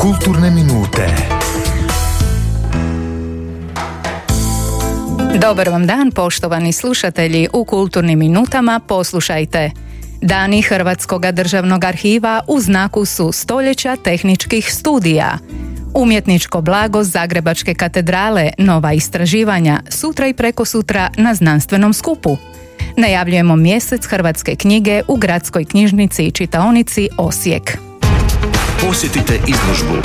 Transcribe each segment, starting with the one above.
Kulturne minute. Dobar vam dan, poštovani slušatelji. U Kulturnim minutama poslušajte. Dani Hrvatskog državnog arhiva u znaku su stoljeća tehničkih studija. Umjetničko blago Zagrebačke katedrale, nova istraživanja, sutra i prekosutra na znanstvenom skupu. Najavljujemo mjesec hrvatske knjige u Gradskoj knjižnici i čitaonici Osijek. Posjetite izložbu.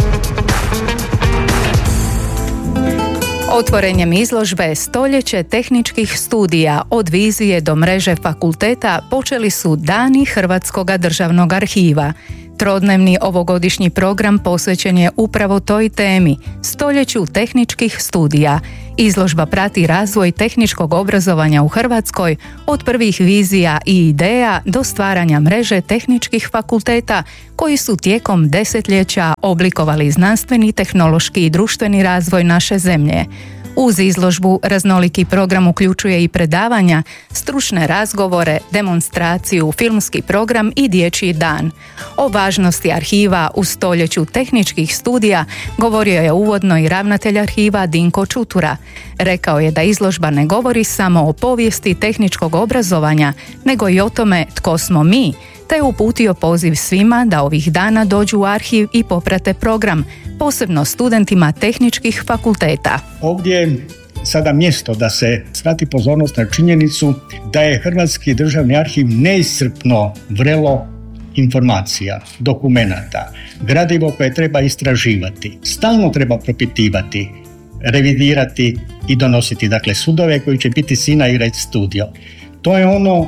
Otvorenjem izložbe Stoljeće tehničkih studija od vizije do mreže fakulteta počeli su Dani Hrvatskog državnog arhiva. Trodnevni ovogodišnji program posvećen je upravo toj temi, stoljeću tehničkih studija. Izložba prati razvoj tehničkog obrazovanja u Hrvatskoj od prvih vizija i ideja do stvaranja mreže tehničkih fakulteta koji su tijekom desetljeća oblikovali znanstveni, tehnološki i društveni razvoj naše zemlje. Uz izložbu raznoliki program uključuje i predavanja, stručne razgovore, demonstraciju, filmski program i dječji dan. O važnosti arhiva u stoljeću tehničkih studija govorio je uvodno i ravnatelj arhiva Dinko Čutura. Rekao je da izložba ne govori samo o povijesti tehničkog obrazovanja, nego i o tome tko smo mi, te je uputio poziv svima da ovih dana dođu u arhiv i poprate program, posebno studentima tehničkih fakulteta. Ovdje je sada mjesto da se svrati pozornost na činjenicu da je Hrvatski državni arhiv neiscrpno vrelo informacija, dokumenata, gradivo koje treba istraživati, stalno treba propitivati, revidirati i donositi, sudove koji će biti sina i reć studio. To je ono,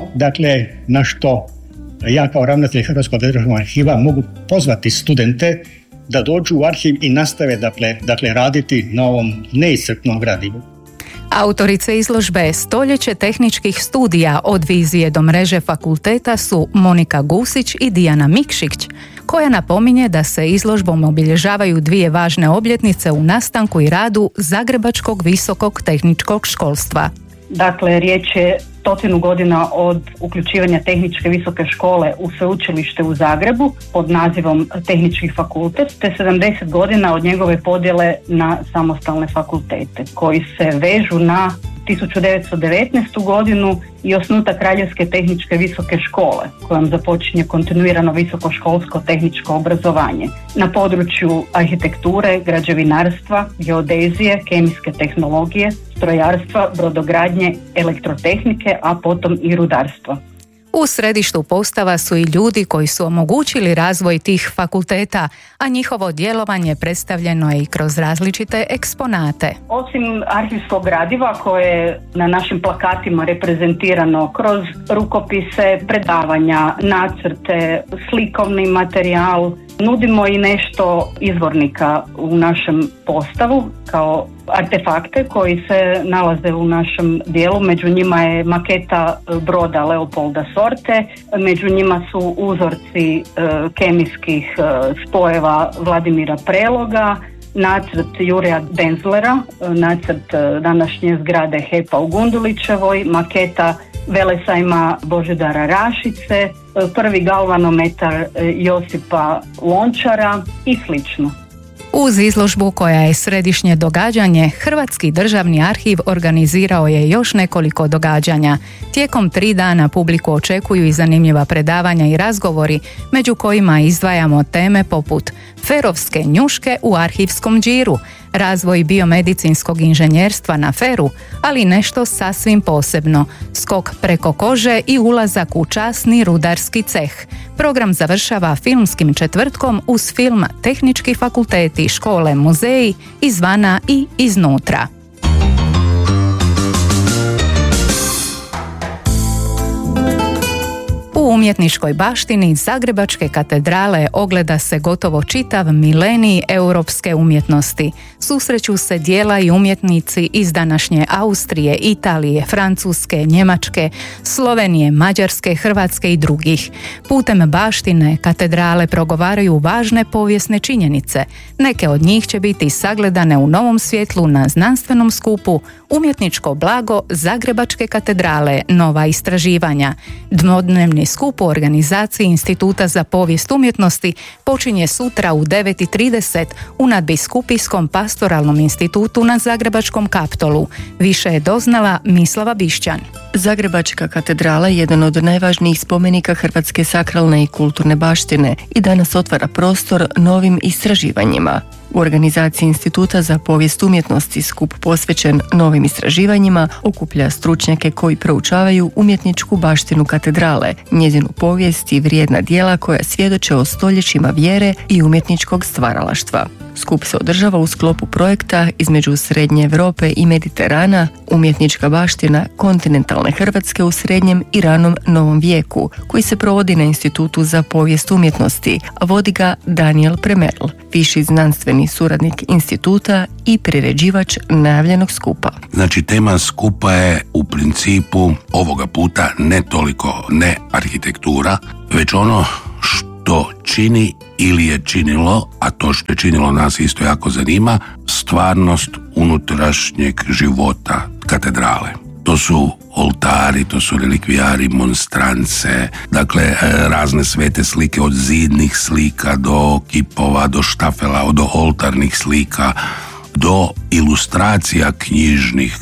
na što ja kao ravnatelj Hrvatskog državnog arhiva mogu pozvati studente da dođu u arhiv i nastave raditi na ovom neiscrpnom gradivu. Autorice izložbe Stoljeće tehničkih studija od vizije do mreže fakulteta su Monika Gusić i Dijana Mikšić, koja napominje da se izložbom obilježavaju dvije važne obljetnice u nastanku i radu Zagrebačkog visokog tehničkog školstva. Riječ je 100 godina od uključivanja tehničke visoke škole u sveučilište u Zagrebu pod nazivom Tehnički fakultet, te 70 godina od njegove podjele na samostalne fakultete, koji se vežu na 1919. godinu i osnutak Kraljevske tehničke visoke škole, kojom započinje kontinuirano visokoškolsko tehničko obrazovanje na području arhitekture, građevinarstva, geodezije, kemijske tehnologije, strojarstva, brodogradnje, elektrotehnike, a potom i rudarstva. U središtu postava su i ljudi koji su omogućili razvoj tih fakulteta, a njihovo djelovanje predstavljeno je i kroz različite eksponate. Osim arhivskog gradiva koje je na našim plakatima reprezentirano kroz rukopise, predavanja, nacrte, slikovni materijal, nudimo i nešto izvornika u našem postavu kao artefakte koji se nalaze u našem dijelu. Među njima je maketa broda Leopolda Sorte, među njima su uzorci kemijskih spojeva Vladimira Preloga, nacrt Jurija Denzlera, nacrt današnje zgrade HEP-a u Gundulićevoj, maketa Velesajma Božidara Rašice, prvi galvanometar Josipa Lončara i slično. Uz izložbu koja je središnje događanje, Hrvatski državni arhiv organizirao je još nekoliko događanja. Tijekom 3 dana publiku očekuju i zanimljiva predavanja i razgovori, među kojima izdvajamo teme poput ferovske njuške u arhivskom džiru, razvoj biomedicinskog inženjerstva na feru, ali nešto sasvim posebno, skok preko kože i ulazak u časni rudarski ceh. Program završava filmskim četvrtkom uz film Tehnički fakulteti, škole, muzeji, izvana i iznutra. U umjetničkoj baštini Zagrebačke katedrale ogleda se gotovo čitav milenij europske umjetnosti. Susreću se djela i umjetnici iz današnje Austrije, Italije, Francuske, Njemačke, Slovenije, Mađarske, Hrvatske i drugih. Putem baštine katedrale progovaraju važne povijesne činjenice. Neke od njih će biti sagledane u novom svjetlu na znanstvenom skupu Umjetničko blago Zagrebačke katedrale, nova istraživanja. Dvodnevni posvećeni skup u organizaciji Instituta za povijest umjetnosti počinje sutra u 9:30 u Nadbiskupijskom pastoralnom institutu na Zagrebačkom Kaptolu. Više je doznala Mislava Bišćan. Zagrebačka katedrala je jedan od najvažnijih spomenika hrvatske sakralne i kulturne baštine i danas otvara prostor novim istraživanjima. U organizaciji Instituta za povijest umjetnosti skup posvećen novim istraživanjima okuplja stručnjake koji proučavaju umjetničku baštinu katedrale, njezinu povijest i vrijedna djela koja svjedoče o stoljećima vjere i umjetničkog stvaralaštva. Skup se održava u sklopu projekta između Srednje Europe i Mediterana, umjetnička baština kontinentalne Hrvatske u srednjem i ranom novom vijeku, koji se provodi na Institutu za povijest umjetnosti, a vodi ga Daniel Premerl, viši znanstveni suradnik instituta i priređivač najavljenog skupa. Znači, tema skupa je u principu ovoga puta ne toliko ne arhitektura, već ono što čini ili je činilo, a to što je činilo nas isto jako zanima, stvarnost unutrašnjeg života katedrale. To su oltari, to su relikvijari, monstrance, dakle razne svete slike, od zidnih slika do kipova, do štafela, do oltarnih slika, do ilustracija knjižnih,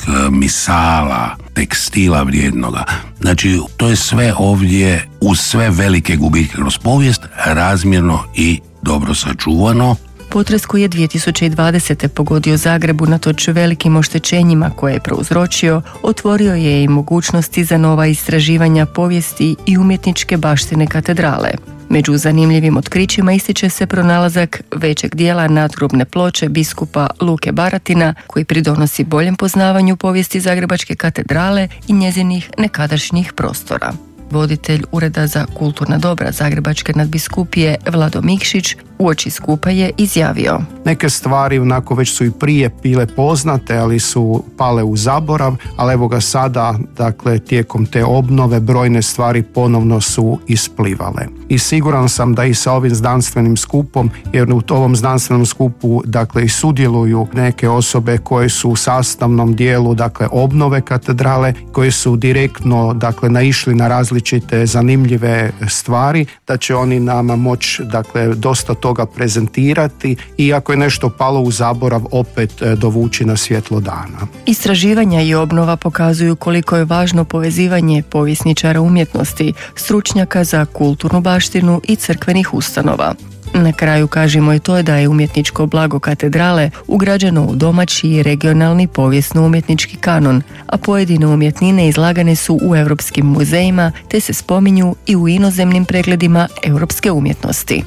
misala, tekstila vrijednoga. Znači, to je sve ovdje, uz sve velike gubitke kroz povijest, razmjerno i dobro sačuvano. Potres koji je 2020. pogodio Zagreb unatoč velikim oštećenjima koje je prouzročio, otvorio je i mogućnosti za nova istraživanja povijesti i umjetničke baštine katedrale. Među zanimljivim otkrićima ističe se pronalazak većeg dijela nadgrobne ploče biskupa Luke Baratina, koji pridonosi boljem poznavanju povijesti Zagrebačke katedrale i njezinih nekadašnjih prostora. Voditelj Ureda za kulturna dobra Zagrebačke nadbiskupije Vlado Mikšić uoči skupa je izjavio: neke stvari onako već su i prije bile poznate, ali su pale u zaborav, ali evo ga sada, dakle, tijekom te obnove brojne stvari ponovno su isplivale. I siguran sam da i sa ovim znanstvenim skupom, jer u ovom znanstvenom skupu, dakle, i sudjeluju neke osobe koje su u sastavnom dijelu, dakle, obnove katedrale, koje su direktno, dakle, naišli na različite zanimljive stvari, da će oni nama moći, dakle, dosta toga prezentirati i ako je nešto palo u zaborav, opet dovući na svjetlo dana. Istraživanja i obnova pokazuju koliko je važno povezivanje povjesničara umjetnosti, stručnjaka za kulturnu baštinu i crkvenih ustanova. Na kraju kažemo i to da je umjetničko blago katedrale ugrađeno u domaći i regionalni povijesno-umjetnički kanon, a pojedine umjetnine izlagane su u europskim muzejima te se spominju i u inozemnim pregledima europske umjetnosti.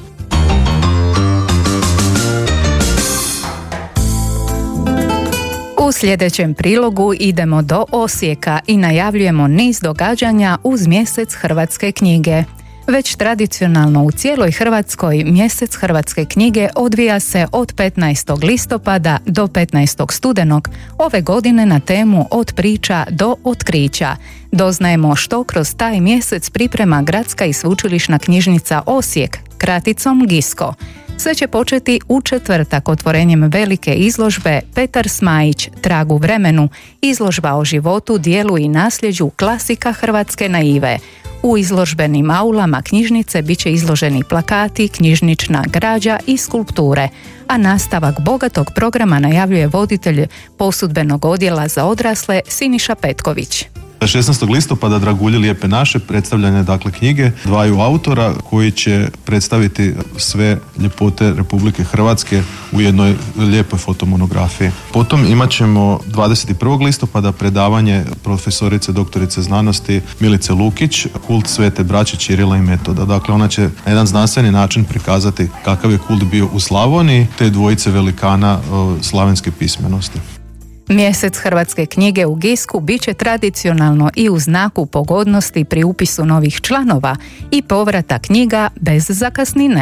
U sljedećem prilogu idemo do Osijeka i najavljujemo niz događanja uz mjesec hrvatske knjige. Već tradicionalno u cijeloj Hrvatskoj mjesec hrvatske knjige odvija se od 15. listopada do 15. studenog, ove godine na temu Od priča do otkrića. Doznajemo što kroz taj mjesec priprema Gradska i sveučilišna knjižnica Osijek, kraticom GISKO. Sve će početi u četvrtak otvorenjem velike izložbe Petar Smajić, Trag u vremenu, izložba o životu, djelu i nasljeđu klasika hrvatske naive. U izložbenim aulama knjižnice bit će izloženi plakati, knjižnična građa i skulpture, a nastavak bogatog programa najavljuje voditelj posudbenog odjela za odrasle Siniša Petković. 16. listopada Dragulji lijepe naše, predstavljanje dakle knjige dvaju autora koji će predstaviti sve ljepote Republike Hrvatske u jednoj lijepoj fotomonografiji. Potom imat ćemo 21. listopada predavanje profesorice doktorice znanosti Milice Lukić, Kult Svete braće Čirila i Metoda. Dakle, ona će na jedan znanstveni način prikazati kakav je kult bio u Slavoniji, te dvojice velikana slavenske pismenosti. Mjesec hrvatske knjige u GISKU bit će tradicionalno i u znaku pogodnosti pri upisu novih članova i povrata knjiga bez zakasnine.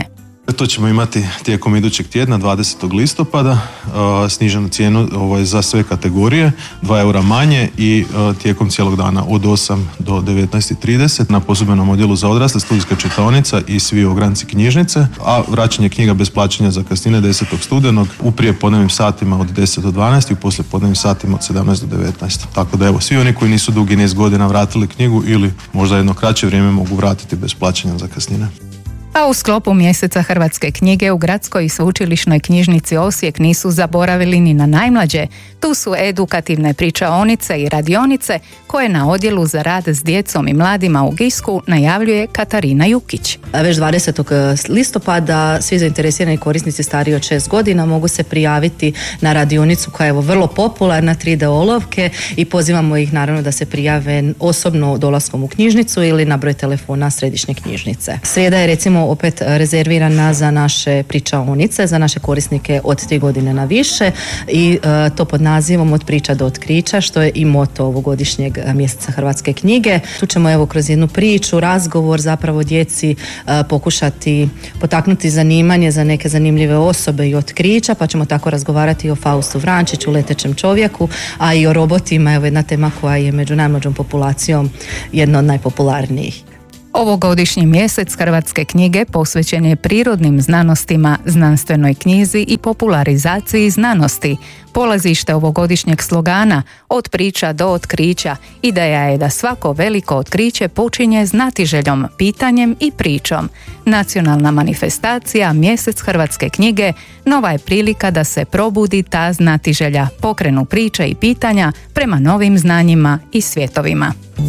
To ćemo imati tijekom idućeg tjedna, 20. listopada, sniženu cijenu za sve kategorije, 2 eura manje i tijekom cijelog dana od 8 do 19.30 na posebnom odjelu za odrasle, studijska čitaonica i svi ogranci knjižnice, a vraćanje knjiga bez plaćanja zakasnine 10. studenog u prijepodnevnim satima od 10 do 12 i u poslijepodnevnim satima od 17 do 19. Tako da evo, svi oni koji nisu dugi niz godina vratili knjigu ili možda jedno kraće vrijeme mogu vratiti bez plaćanja zakasnine. A u sklopu mjeseca hrvatske knjige u Gradskoj i sveučilišnoj knjižnici Osijek nisu zaboravili ni na najmlađe. Tu su edukativne pričaonice i radionice koje na odjelu za rad s djecom i mladima u Gisku najavljuje Katarina Jukić. Već 20. listopada svi zainteresirani korisnici stariji od 6 godina mogu se prijaviti na radionicu koja je vrlo popularna, 3D olovke, i pozivamo ih naravno da se prijave osobno dolaskom u knjižnicu ili na broj telefona središnje knjižnice. Srijeda je recimo opet rezervirana za naše pričaonice, za naše korisnike od 3 godine na više i to pod nazivom Od priča do otkrića, što je i moto ovogodišnjeg mjeseca hrvatske knjige. Tu ćemo kroz jednu priču, razgovor zapravo djeci pokušati potaknuti zanimanje za neke zanimljive osobe i otkrića, pa ćemo tako razgovarati o Faustu Vrančiću, letećem čovjeku, a i o robotima, jedna tema koja je među najmlađom populacijom jedna od najpopularnijih. Ovogodišnji mjesec hrvatske knjige posvećen je prirodnim znanostima, znanstvenoj knjizi i popularizaciji znanosti. Polazište ovogodišnjeg slogana Od priča do otkrića ideja je da svako veliko otkriće počinje znatiželjom, pitanjem i pričom. Nacionalna manifestacija Mjesec hrvatske knjige nova je prilika da se probudi ta znatiželja, pokrenu priče i pitanja prema novim znanjima i svjetovima.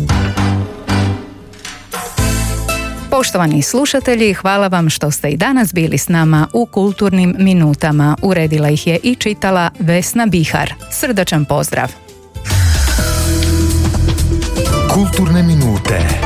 Poštovani slušatelji, hvala vam što ste i danas bili s nama u Kulturnim minutama. Uredila ih je i čitala Vesna Bihar. Srdačan pozdrav! Kulturne minute.